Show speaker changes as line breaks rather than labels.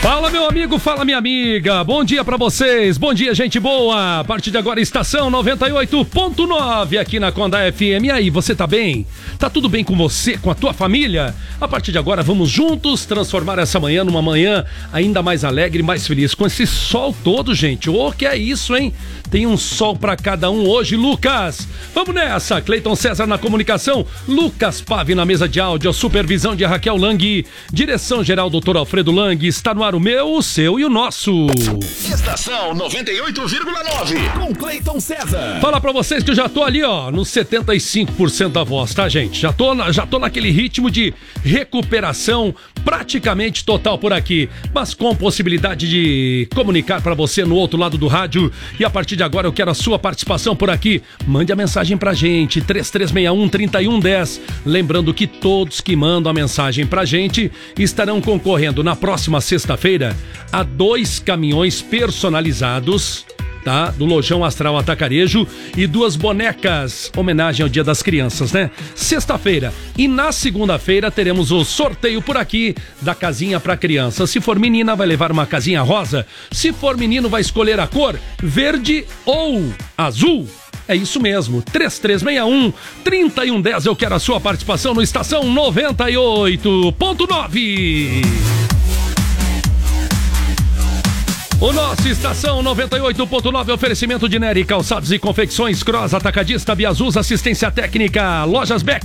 Fala, meu amigo, fala, minha amiga. Bom dia pra vocês. Bom dia, gente boa. A partir de agora, estação 98.9 aqui na Conda FM. E aí, você tá bem? Tá tudo bem com você, com a tua família? A partir de agora, vamos juntos transformar essa manhã numa manhã ainda mais alegre e mais feliz. Com esse sol todo, gente. Ô, que é isso, hein? Tem um sol pra cada um hoje, Lucas. Vamos nessa. Cleiton César na comunicação, Lucas Pave na mesa de áudio, supervisão de Raquel Lang, direção-geral Dr. Alfredo Lang. Está no ar o meu, o seu e o nosso.
Estação 98,9 com Cleiton César.
Fala pra vocês que eu já tô ali, ó, nos 75% da voz, tá, gente? Já tô naquele ritmo de recuperação praticamente total por aqui, mas com possibilidade de comunicar pra você no outro lado do rádio. E a partir de agora eu quero a sua participação por aqui. Mande a mensagem pra gente, 3361-3110. Lembrando que todos que mandam a mensagem pra gente estarão concorrendo na próxima sexta-feira a 2 caminhões personalizados, tá? Do Lojão Astral Atacarejo e 2 bonecas, homenagem ao Dia das Crianças, né? Sexta-feira. E na segunda-feira teremos o sorteio por aqui da casinha pra criança. Se for menina, vai levar uma casinha rosa. Se for menino, vai escolher a cor verde ou azul. É isso mesmo, 3361-3110. Eu quero a sua participação no Estação 98.9. O nosso Estação 98.9, oferecimento de Nery Calçados e Confecções Cross, Atacadista, Biazuz, assistência técnica, Lojas Beck.